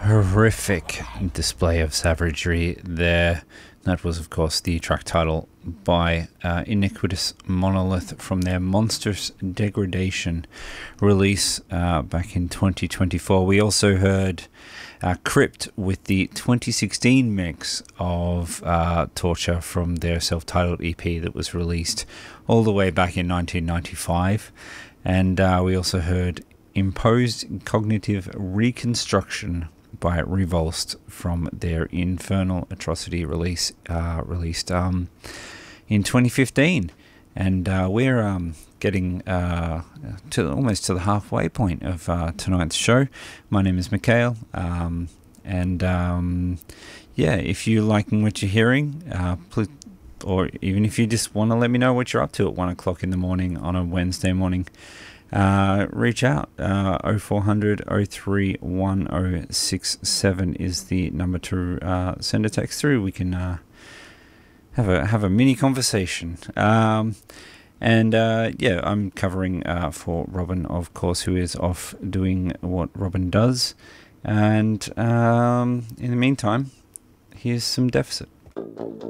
horrific display of savagery there. That was, of course, the track title by Iniquitous Monolith from their Monstrous Degradation release back in 2024. We also heard Crypt with the 2016 mix of Torture from their self-titled EP that was released all the way back in 1995. And we also heard Imposed Cognitive Reconstruction by Revulsed from their Infernal Atrocity release released in 2015. And we're getting almost to the halfway point of tonight's show. My name is Mikhail, and yeah, if you're liking what you're hearing, please, or even if you just want to let me know what you're up to at 1 o'clock in the morning on a Wednesday morning, reach out. 0400 03 1067 is the number to send a text through. We can have a mini conversation. And yeah, I'm covering for Robin, of course, who is off doing what Robin does. And in the meantime, here's some Deficit.